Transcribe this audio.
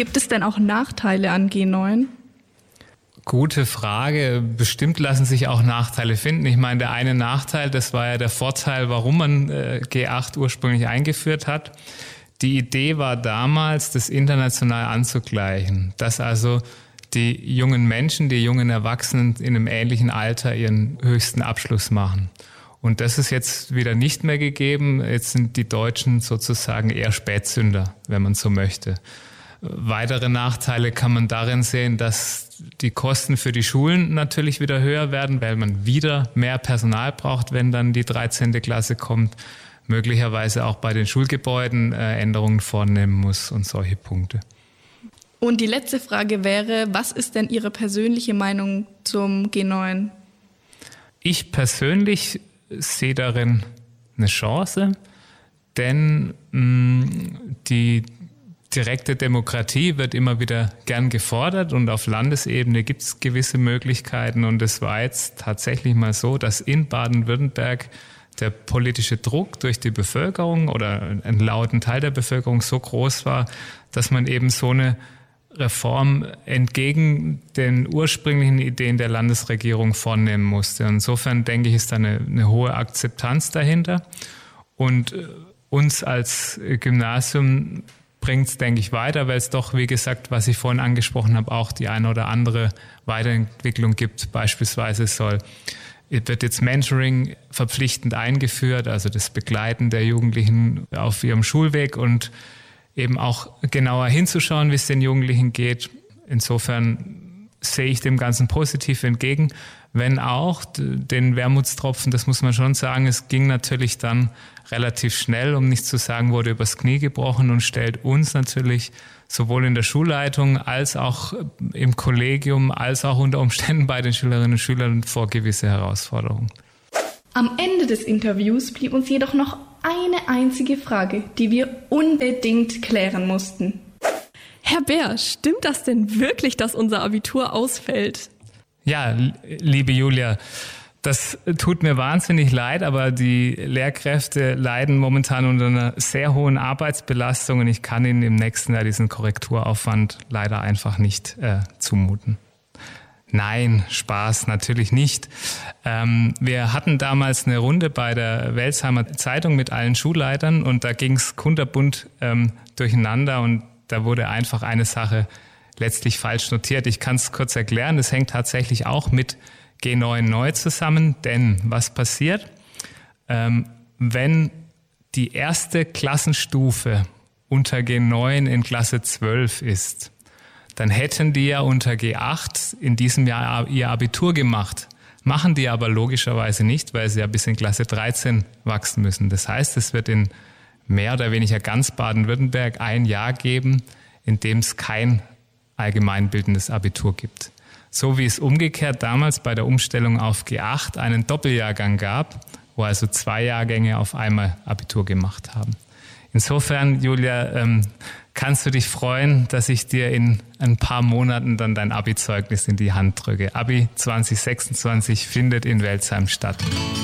Gibt es denn auch Nachteile an G9? Gute Frage. Bestimmt lassen sich auch Nachteile finden. Ich meine, der eine Nachteil, das war ja der Vorteil, warum man G8 ursprünglich eingeführt hat. Die Idee war damals, das international anzugleichen, dass also die jungen Menschen, die jungen Erwachsenen in einem ähnlichen Alter ihren höchsten Abschluss machen. Und das ist jetzt wieder nicht mehr gegeben. Jetzt sind die Deutschen sozusagen eher Spätzünder, wenn man so möchte. Weitere Nachteile kann man darin sehen, dass die Kosten für die Schulen natürlich wieder höher werden, weil man wieder mehr Personal braucht, wenn dann die 13. Klasse kommt. Möglicherweise auch bei den Schulgebäuden Änderungen vornehmen muss und solche Punkte. Und die letzte Frage wäre, was ist denn Ihre persönliche Meinung zum G9? Ich persönlich sehe darin eine Chance, denn die direkte Demokratie wird immer wieder gern gefordert und auf Landesebene gibt es gewisse Möglichkeiten und es war jetzt tatsächlich mal so, dass in Baden-Württemberg der politische Druck durch die Bevölkerung oder einen lauten Teil der Bevölkerung so groß war, dass man eben so eine Reform entgegen den ursprünglichen Ideen der Landesregierung vornehmen musste. Insofern denke ich, ist da eine hohe Akzeptanz dahinter und uns als Gymnasium bringt es, denke ich, weiter, weil es doch, wie gesagt, was ich vorhin angesprochen habe, auch die eine oder andere Weiterentwicklung gibt. Beispielsweise wird jetzt Mentoring verpflichtend eingeführt, also das Begleiten der Jugendlichen auf ihrem Schulweg und eben auch genauer hinzuschauen, wie es den Jugendlichen geht. Insofern sehe ich dem Ganzen positiv entgegen, wenn auch den Wermutstropfen, das muss man schon sagen, es ging natürlich dann relativ schnell, um nicht zu sagen, wurde übers Knie gebrochen und stellt uns natürlich sowohl in der Schulleitung als auch im Kollegium, als auch unter Umständen bei den Schülerinnen und Schülern vor gewisse Herausforderungen. Am Ende des Interviews blieb uns jedoch noch eine einzige Frage, die wir unbedingt klären mussten. Herr Bär, stimmt das denn wirklich, dass unser Abitur ausfällt? Ja, liebe Julia, das tut mir wahnsinnig leid, aber die Lehrkräfte leiden momentan unter einer sehr hohen Arbeitsbelastung und ich kann Ihnen im nächsten Jahr diesen Korrekturaufwand leider einfach nicht zumuten. Nein, Spaß, natürlich nicht. Wir hatten damals eine Runde bei der Welsheimer Zeitung mit allen Schulleitern und da ging es kunterbunt durcheinander und da wurde einfach eine Sache letztlich falsch notiert. Ich kann es kurz erklären, das hängt tatsächlich auch mit G9 neu zusammen, denn was passiert, wenn die erste Klassenstufe unter G9 in Klasse 12 ist, dann hätten die ja unter G8 in diesem Jahr ihr Abitur gemacht. Machen die aber logischerweise nicht, weil sie ja bis in Klasse 13 wachsen müssen. Das heißt, es wird in mehr oder weniger ganz Baden-Württemberg ein Jahr geben, in dem es kein allgemeinbildendes Abitur gibt. So wie es umgekehrt damals bei der Umstellung auf G8 einen Doppeljahrgang gab, wo also 2 Jahrgänge auf einmal Abitur gemacht haben. Insofern, Julia, kannst du dich freuen, dass ich dir in ein paar Monaten dann dein Abi-Zeugnis in die Hand drücke. Abi 2026 findet in Welzheim statt.